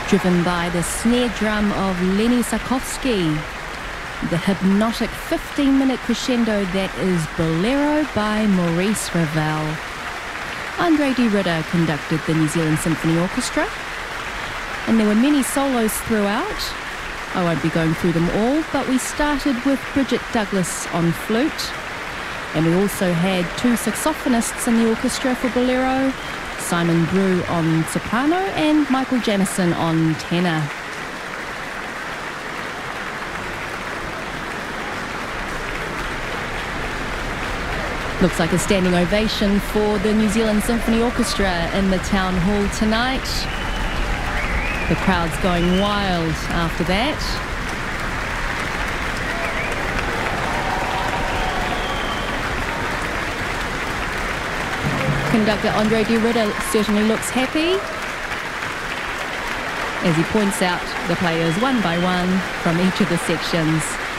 driven by the snare drum of Lenny Sarkovsky. The hypnotic 15-minute crescendo that is Bolero by Maurice Ravel. Andre de Ruyter conducted the New Zealand Symphony Orchestra, and there were many solos throughout. I won't be going through them all, but we started with Bridget Douglas on flute, and we also had two saxophonists in the orchestra for Bolero, Simon Brew on soprano and Michael Jamison on tenor. Looks like a standing ovation for the New Zealand Symphony Orchestra in the Town Hall tonight. The crowd's going wild after that. Conductor Andre de Ruyter certainly looks happy as he points out the players one by one from each of the sections.